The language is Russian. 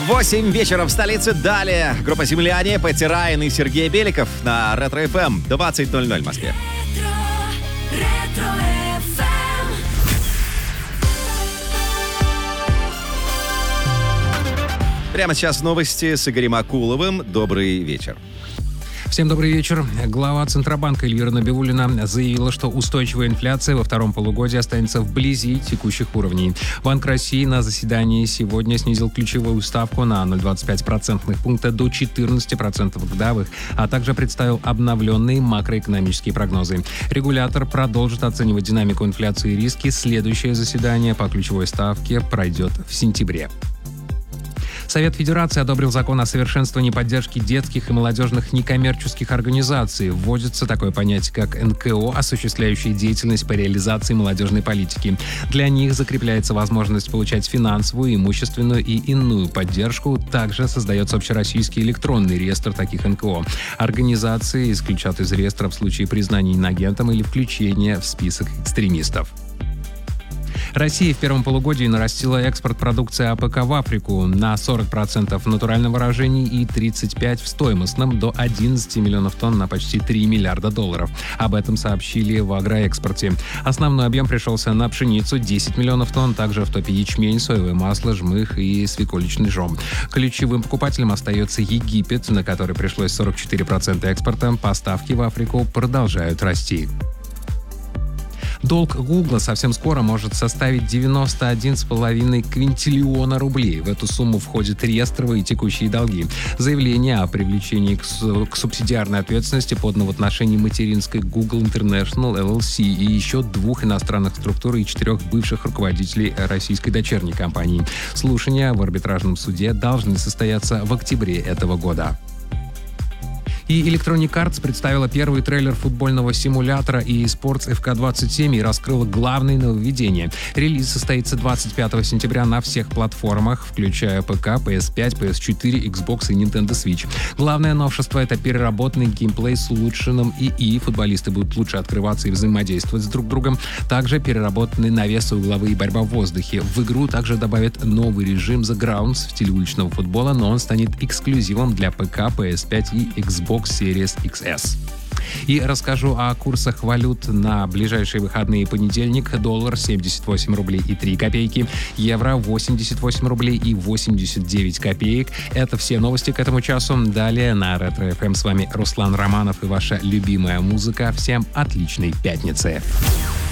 8 вечера в столице. Далее группа «Земляне», Пэтти Райан и Сергей Беликов на Ретро-ФМ. 20:00 в Москве. Прямо сейчас новости с Игорем Акуловым. Добрый вечер. Всем добрый вечер. Глава Центробанка Эльвира Набиуллина заявила, что устойчивая инфляция во втором полугодии останется вблизи текущих уровней. Банк России на заседании сегодня снизил ключевую ставку на 0,25 процентных пункта до 14% годовых, а также представил обновленные макроэкономические прогнозы. Регулятор продолжит оценивать динамику инфляции и риски. Следующее заседание по ключевой ставке пройдет в сентябре. Совет Федерации одобрил закон о совершенствовании поддержки детских и молодежных некоммерческих организаций. Вводится такое понятие, как НКО, осуществляющие деятельность по реализации молодежной политики. Для них закрепляется возможность получать финансовую, имущественную и иную поддержку. Также создается общероссийский электронный реестр таких НКО. Организации исключат из реестра в случае признания иноагентом или включения в список экстремистов. Россия в первом полугодии нарастила экспорт продукции АПК в Африку на 40% в натуральном выражении и 35% в стоимостном, до 11 миллионов тонн на почти 3 миллиарда долларов. Об этом сообщили в агроэкспорте. Основной объем пришелся на пшеницу — 10 миллионов тонн, также в топе ячмень, соевое масло, жмых и свеколочный жом. Ключевым покупателем остается Египет, на который пришлось 44% экспорта. Поставки в Африку продолжают расти. Долг Гугла совсем скоро может составить 91,5 квинтиллиона рублей. В эту сумму входят реестровые и текущие долги. Заявление о привлечении к субсидиарной ответственности подано в отношении материнской Google International LLC и еще 2 иностранных структур и 4 бывших руководителей российской дочерней компании. Слушания в арбитражном суде должны состояться в октябре этого года. И Electronic Arts представила первый трейлер футбольного симулятора eSports FK27 и раскрыла главные нововведения. Релиз состоится 25 сентября на всех платформах, включая ПК, PS5, PS4, Xbox и Nintendo Switch. Главное новшество — это переработанный геймплей с улучшенным ИИ. Футболисты будут лучше открываться и взаимодействовать с друг другом. Также переработаны навесы угловые и борьба в воздухе. В игру также добавят новый режим The Grounds в стиле уличного футбола, но он станет эксклюзивом для ПК, PS5 и Xbox Series XS. И расскажу о курсах валют на ближайшие выходные. Понедельник: доллар 78 рублей и 3 копейки, евро 88 рублей и 89 копеек. Это все новости к этому часу. Далее на Ретро-ФМ с вами Руслан Романов и ваша любимая музыка. Всем отличной пятницы.